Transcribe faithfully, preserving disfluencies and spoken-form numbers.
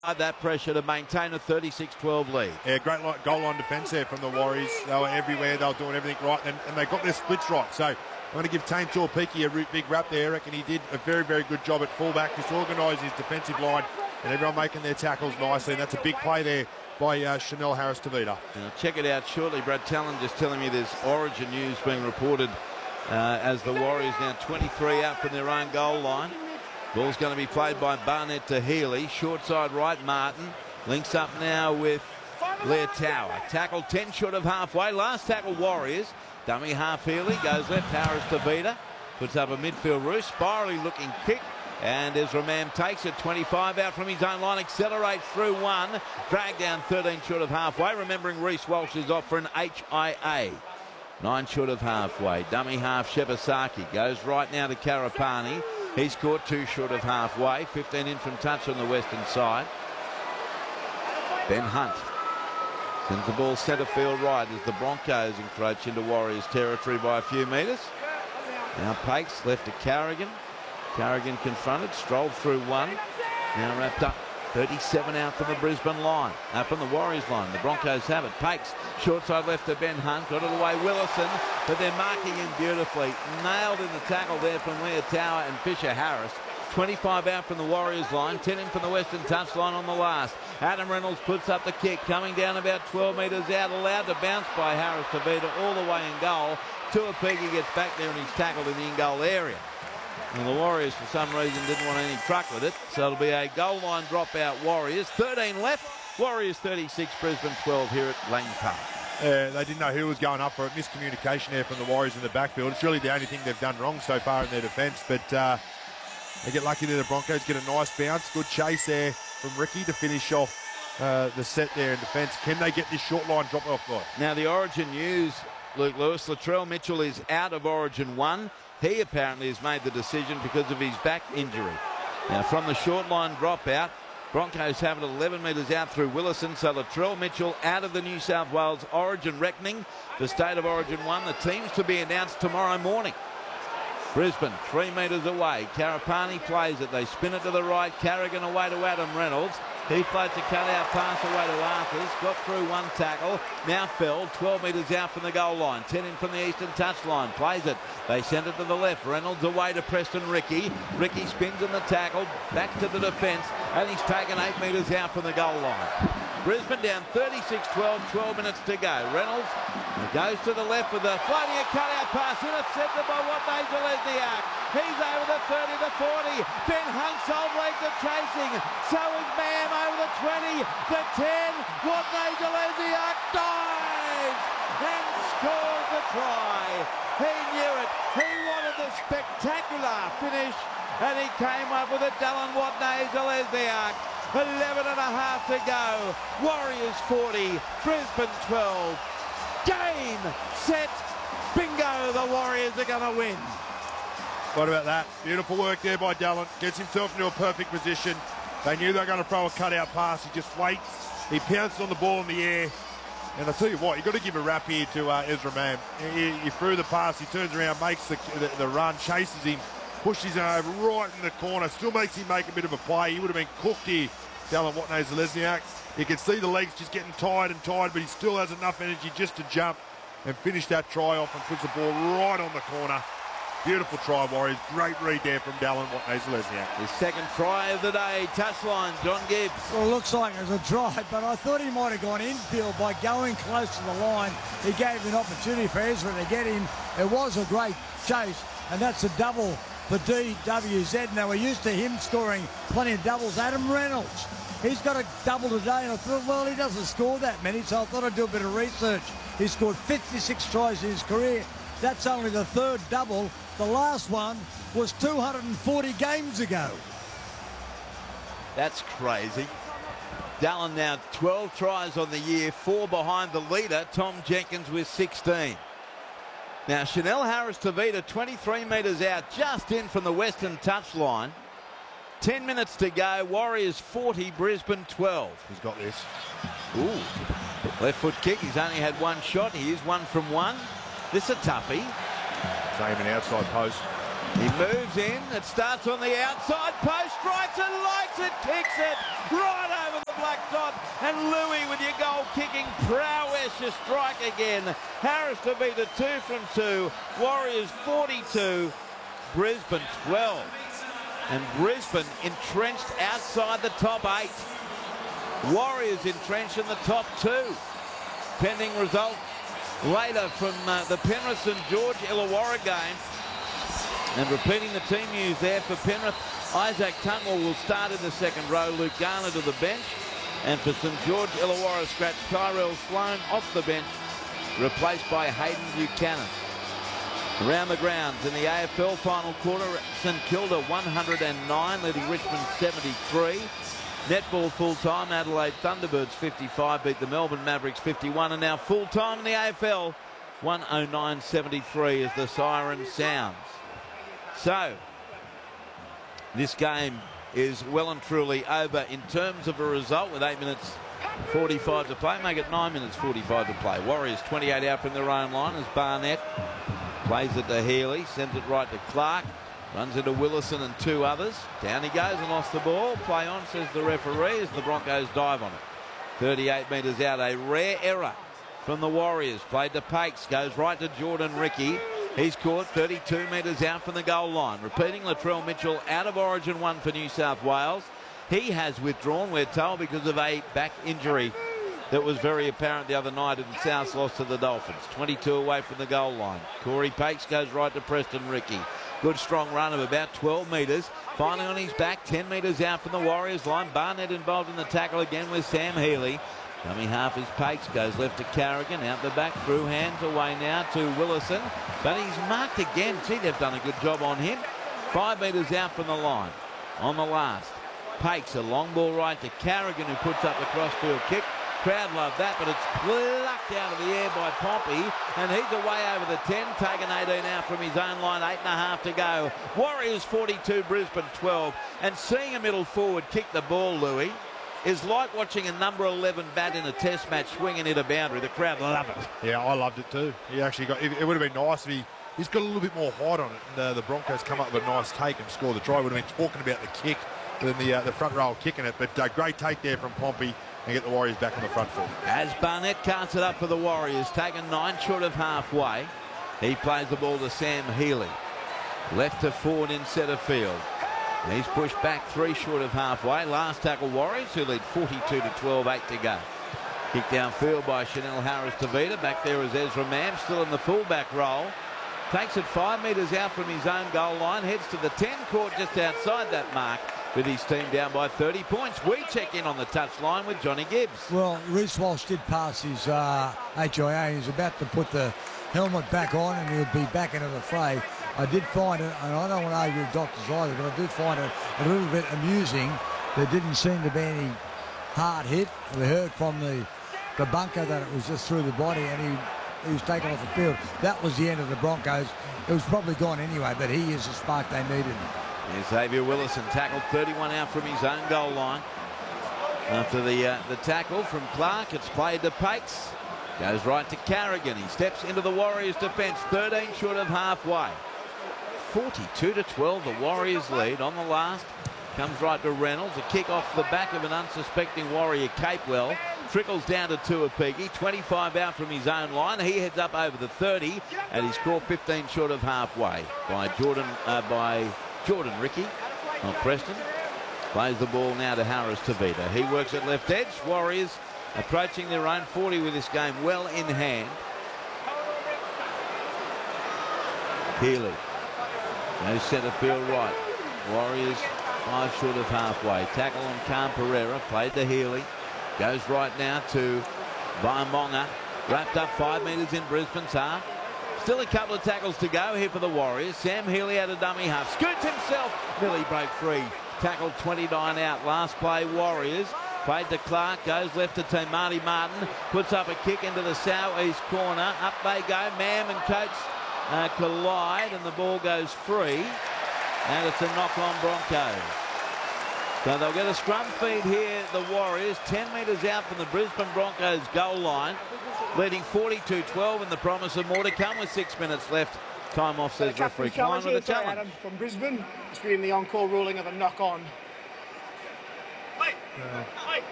that pressure to maintain a thirty-six twelve lead. Yeah, great goal line defence there from the Warriors. They were everywhere. They were doing everything right, and, and they got their splits right. So I'm going to give Tane Tuapiki a big rap there. I reckon he did a very, very good job at fullback, just organising his defensive line and everyone making their tackles nicely. And that's a big play there by uh, Chanel Harris-Tavita. Check it out shortly. Brad Talon just telling me there's Origin news being reported uh, as the Warriors now twenty-three out from their own goal line. Ball's going to be played by Barnett to Healy. Short side right, Martin. Links up now with Leotawa. Tackle ten short of halfway. Last tackle, Warriors. Dummy half Healy. Goes left, Harris-Tavita. Puts up a midfield roost. Spirally looking kick. And Ezra Mam takes it. twenty-five out from his own line. Accelerates through one. Drag down thirteen short of halfway. Remembering Reece Walsh is off for an H I A. Nine short of halfway. Dummy half Shibasaki. Goes right now to Karapani. He's caught two short of halfway. fifteen in from touch on the western side. Ben Hunt sends the ball centre field right as the Broncos encroach into Warriors territory by a few metres. Now Pakes left to Carrigan. Carrigan confronted, strolled through one. Now wrapped up. thirty-seven out from the Brisbane line. Out from the Warriors line. The Broncos have it. Pakes, short side left to Ben Hunt. Got it away Willison, but they're marking him beautifully. Nailed in the tackle there from Leotawa and Fisher Harris. twenty-five out from the Warriors line. ten in from the Western touch line on the last. Adam Reynolds puts up the kick. Coming down about twelve metres out. Allowed to bounce by Harris-Tavita all the way in goal. Tuapiki gets back there and he's tackled in the in-goal area. And the Warriors, for some reason, didn't want any truck with it. So it'll be a goal line dropout Warriors. thirteen left. Warriors thirty-six, Brisbane twelve here at Lang Park. Yeah, they didn't know who was going up for it. Miscommunication there from the Warriors in the backfield. It's really the only thing they've done wrong so far in their defence. But uh, they get lucky there. The Broncos get a nice bounce. Good chase there from Ricky to finish off uh, the set there in defence. Can they get this short line drop off right? Now the Origin news, Luke Lewis. Latrell Mitchell is out of Origin one. He apparently has made the decision because of his back injury. Now from the short line dropout, Broncos have it eleven metres out through Willison. So Latrell Mitchell out of the New South Wales Origin reckoning. The State of Origin one. The teams to be announced tomorrow morning. Brisbane three metres away. Karapani plays it. They spin it to the right. Carrigan away to Adam Reynolds. He floats a cut-out pass away to Arthurs. Got through one tackle. Now fell. twelve metres out from the goal line. ten in from the eastern touch line. Plays it. They send it to the left. Reynolds away to Preston Ricky. Ricky spins in the tackle. Back to the defence. And he's taken eight metres out from the goal line. Brisbane down thirty-six twelve. twelve minutes to go. Reynolds goes to the left with a floating a cut-out pass. Intercepted by Watney Zelezniak. He's over the thirty to forty. Ben Hunt's old legs are chasing. So is Mam over the twenty. The ten. Watney Zelezniak dives and scores the try. He knew it. He wanted the spectacular finish. And he came up with it. Dallin Watney Zelezniak. eleven and a half to go. Warriors forty. Brisbane twelve. Game, set, bingo. The Warriors are going to win. What about that? Beautiful work there by Dallin. Gets himself into a perfect position. They knew they were going to throw a cutout pass. He just waits. He pounced on the ball in the air. And I tell you what, you've got to give a rap here to uh, Ezra Mam. He, he threw the pass. He turns around, makes the, the, the run, chases him, pushes him over right in the corner. Still makes him make a bit of a play. He would have been cooked here, Dallin Watney Zelezniak. You can see the legs just getting tired and tired, but he still has enough energy just to jump and finish that try off and puts the ball right on the corner. Beautiful try, Warriors. Great read there from Dallin Watney Zelezniak. His second try of the day. Touchline, John Gibbs. Well, it looks like it was a try, but I thought he might have gone infield by going close to the line. He gave an opportunity for Ezra to get in. It was a great chase, and that's a double for D W Z. Now, we're used to him scoring plenty of doubles. Adam Reynolds, he's got a double today, and I thought, well, he doesn't score that many, so I thought I'd do a bit of research. He scored fifty-six tries in his career. That's only the third double. The last one was two hundred forty games ago. That's crazy. Dallin now twelve tries on the year, four behind the leader, Tom Jenkins with sixteen. Now Chanel Harris-Tavita, twenty-three metres out, just in from the western touchline. ten minutes to go, Warriors forty, Brisbane twelve. He's got this. Ooh, left foot kick, he's only had one shot, he is one from one. This is a toughie. He's aiming outside post. He moves in, it starts on the outside post, strikes it, likes it, kicks it, right over black dot, and Louis with your goal-kicking prowess, you strike again. Harris to beat the two from two. Warriors forty-two, Brisbane twelve. And Brisbane entrenched outside the top eight. Warriors entrenched in the top two. Pending result later from uh, the Penrith St George Illawarra game. And repeating the team news there for Penrith, Isaac Tungwall will start in the second row, Luke Garner to the bench. And for St George Illawarra scratch, Tyrell Sloan off the bench, replaced by Hayden Buchanan. Around the grounds in the A F L final quarter, St Kilda one hundred and nine, leading Richmond seventy-three. Netball full-time, Adelaide Thunderbirds fifty-five, beat the Melbourne Mavericks fifty-one, and now full-time in the A F L, one oh nine seventy-three as the siren sounds. So, this game is well and truly over in terms of a result with eight minutes forty-five to play. Make it nine minutes forty-five to play. Warriors twenty-eight out from their own line as Barnett plays it to Healy, sends it right to Clark, runs into Willison and two others. Down he goes and lost the ball. Play on, says the referee, as the Broncos dive on it. thirty-eight metres out, a rare error from the Warriors. Played to Pakes, goes right to Jordan Ricky. He's caught thirty-two metres out from the goal line. Repeating, Latrell Mitchell out of Origin one for New South Wales. He has withdrawn, we're told, because of a back injury that was very apparent the other night in South's loss to the Dolphins. twenty-two away from the goal line. Corey Pakes goes right to Preston Ricky. Good strong run of about twelve metres. Finally on his back, ten metres out from the Warriors line. Barnett involved in the tackle again with Sam Healy. Dummy half is Pakes, goes left to Carrigan, out the back, through hands, away now to Willison. But he's marked again. Gee, they've done a good job on him. Five metres out from the line. On the last, Pakes, a long ball right to Carrigan, who puts up the crossfield kick. Crowd love that, but it's plucked out of the air by Pompey, and he's away over the ten, taking eighteen out from his own line, eight and a half to go. Warriors forty-two, Brisbane twelve, and seeing a middle forward kick the ball, Louis, is like watching a number eleven bat in a test match swinging at a boundary. The crowd love it. Yeah, I loved it too. He actually got, it, it would have been nice if he, he's got a little bit more height on it, and uh, the Broncos come up with a nice take and score the try. Would have been talking about the kick than the, uh, the front row kicking it, but uh, great take there from Pompey, and get the Warriors back on the front foot. As Barnett carts it up for the Warriors, taken nine short of halfway. He plays the ball to Sam Healy. Left to forward in centre field. He's pushed back three short of halfway. Last tackle Warriors, who lead forty-two to twelve, eight to go. Kick downfield by Chanel Harris-Tavita. Back there is Ezra Mam, still in the fullback role. Takes it five metres out from his own goal line. Heads to the ten, caught just outside that mark, with his team down by thirty points. We check in on the touchline with Johnny Gibbs. Well, Reece Walsh did pass his uh, H I A. He's about to put the helmet back on and he'll be back into the fray. I did find it, and I don't want to argue with doctors either, but I do find it a little bit amusing. There didn't seem to be any hard hit. We heard from the, the bunker that it was just through the body, and he, he was taken off the field. That was the end of the Broncos. It was probably gone anyway, but he is the spark they needed. Here's Xavier Willison, tackled thirty-one out from his own goal line. After the uh, the tackle from Clark, it's played to Pakes. Goes right to Carrigan. He steps into the Warriors' defence, thirteen short of halfway. forty-two to twelve, the Warriors lead. On the last, comes right to Reynolds. A kick off the back of an unsuspecting Warrior, Capewell. Trickles down to Tuapigi, twenty-five out from his own line. He heads up over the thirty, and he's scored fifteen short of halfway by Jordan, uh, by Jordan Ricky, not Preston. Plays the ball now to Harris-Tavita. He works at left edge. Warriors approaching their own forty with this game well in hand. Healy. No centre field right. Warriors five short of halfway. Tackle on Khan Pereira. Played to Healy. Goes right now to Vaimonga. Wrapped up five metres in Brisbane's half. Still a couple of tackles to go here for the Warriors. Sam Healy out of dummy half. Scoots himself. Nearly broke free. Tackled twenty-nine out. Last play Warriors. Played to Clark. Goes left to T. Marty Martin. Puts up a kick into the southeast corner. Up they go. Mam and Coates uh, collide, and the ball goes free. And it's a knock on Broncos. So they'll get a scrum feed here, the Warriors, ten metres out from the Brisbane Broncos goal line, leading forty-two twelve, and the promise of more to come with six minutes left. Time off, says referee Klein with a challenge. Adam from Brisbane, disputing the on-call ruling of a knock-on. Uh,